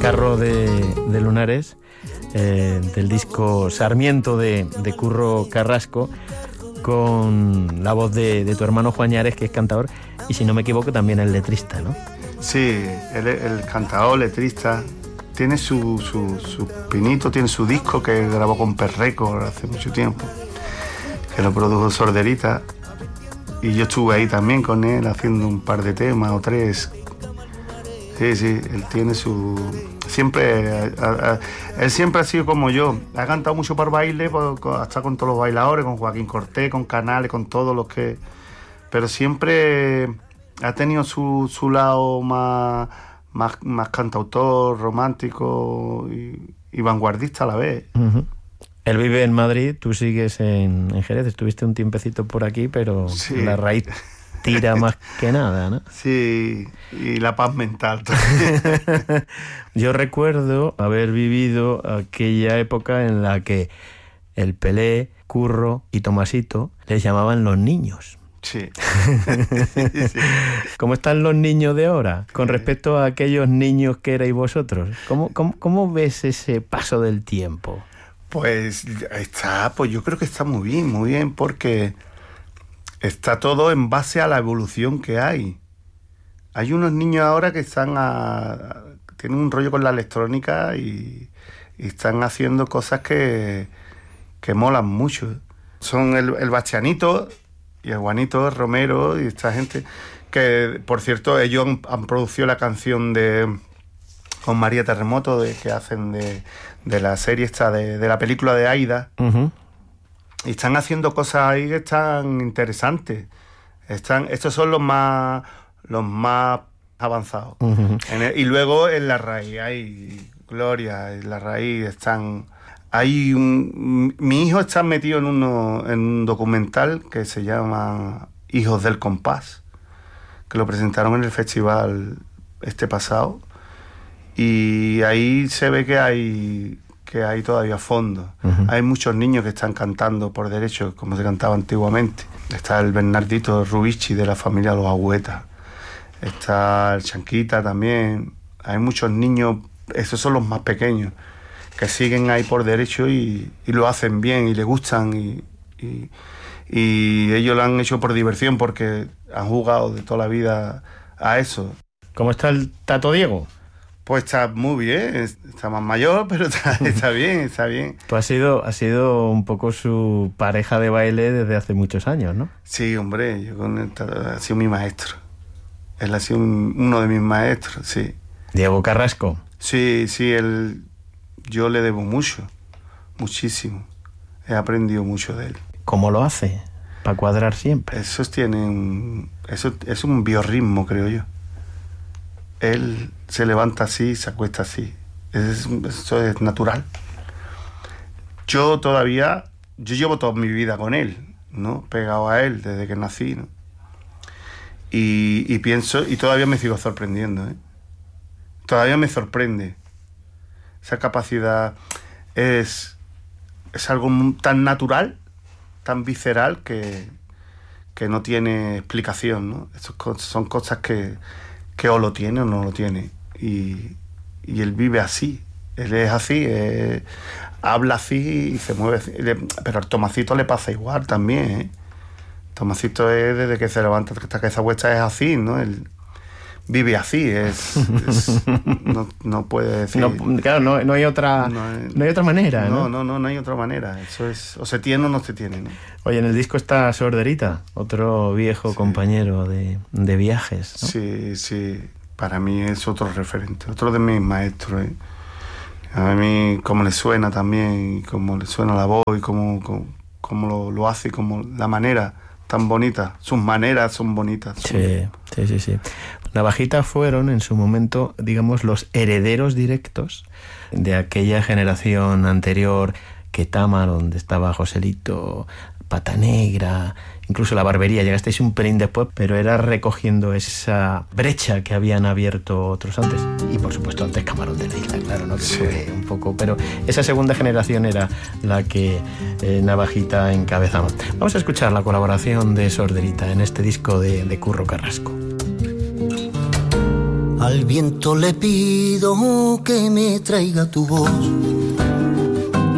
Carro de Lunares, del disco Sarmiento de Curro Carrasco, con la voz de tu hermano Juan Ñares, que es cantador, y si no me equivoco también el letrista, ¿no? Sí, el cantador, letrista, tiene su pinito, tiene su disco que grabó con Perreco hace mucho tiempo, que lo produjo Sorderita, y yo estuve ahí también con él haciendo un par de temas o tres. Sí, él tiene su... él siempre ha sido como yo, ha cantado mucho por baile, hasta con todos los bailadores, con Joaquín Cortés, con Canales, con todos los que... Pero siempre ha tenido su lado más cantautor, romántico y vanguardista a la vez. Uh-huh. Él vive en Madrid, tú sigues en Jerez, estuviste un tiempecito por aquí, pero sí, la raíz tira más que nada, ¿no? Sí, y la paz mental. Yo recuerdo haber vivido aquella época en la que el Pelé, Curro y Tomasito les llamaban los niños. Sí. Sí. ¿Cómo están los niños de ahora con respecto a aquellos niños que erais vosotros? ¿Cómo ves ese paso del tiempo? Pues yo creo que está muy bien, porque está todo en base a la evolución que hay. Hay unos niños ahora que tienen un rollo con la electrónica y están haciendo cosas que molan mucho. Son el Bastianito y el Juanito Romero y esta gente que, por cierto, ellos han producido la canción con María Terremoto que hacen de la serie esta de la película de Aida. Uh-huh. Y están haciendo cosas ahí que están interesantes. Estos son los más avanzados. Uh-huh. Y luego en la raíz hay Gloria, en la raíz están... Mi hijo está metido en un documental que se llama Hijos del Compás, que lo presentaron en el festival pasado, y ahí se ve que hay todavía fondo. Uh-huh. Hay muchos niños que están cantando por derecho, como se cantaba antiguamente. Está el Bernardito Rubici de la familia Los Agüetas. Está el Chanquita también. Hay muchos niños, esos son los más pequeños, que siguen ahí por derecho y lo hacen bien y les gustan y ellos lo han hecho por diversión porque han jugado de toda la vida a eso. ¿Cómo está el Tato Diego? Pues está muy bien, está más mayor, pero está bien. Tú has sido un poco su pareja de baile desde hace muchos años, ¿no? Sí, hombre, yo con él ha sido mi maestro. Él ha sido uno de mis maestros, sí. ¿Diego Carrasco? Sí, yo le debo muchísimo. He aprendido mucho de él. ¿Cómo lo hace? ¿Para cuadrar siempre? Eso es un biorritmo, creo yo. Él se levanta así, se acuesta así. Eso es natural. Yo llevo toda mi vida con él, ¿no? Pegado a él desde que nací, ¿no? Y pienso, y todavía me sigo sorprendiendo, ¿eh? Todavía me sorprende. Esa capacidad es algo tan natural, tan visceral, que no tiene explicación, ¿no? Son cosas que o lo tiene o no lo tiene. Y él vive así. Él es así, habla así y se mueve así. Pero al Tomasito le pasa igual también, ¿eh? Tomasito es desde que se levanta hasta que se acuesta es así, ¿no? Él vive así, no puede decir... Claro, no hay otra manera, ¿no? No hay otra manera. Eso es, o se tiene o no se tiene, ¿no? Oye, en el disco está Sorderita, otro viejo compañero de viajes, ¿no? Sí, para mí es otro referente, otro de mis maestros, ¿eh? A mí cómo le suena también, cómo le suena la voz y cómo lo hace, como la manera tan bonita, sus maneras son bonitas. Sí. Navajita fueron en su momento, digamos, los herederos directos de aquella generación anterior, Ketama, donde estaba Joselito, Pata Negra, incluso La Barbería. Llegasteis un pelín después, pero era recogiendo esa brecha que habían abierto otros antes. Y por supuesto antes Camarón de la Isla, claro, ¿no? Que fue un poco, pero esa segunda generación era la que Navajita encabezaba. Vamos a escuchar la colaboración de Sorderita en este disco de Curro Carrasco. Al Al viento le pido que me traiga tu voz.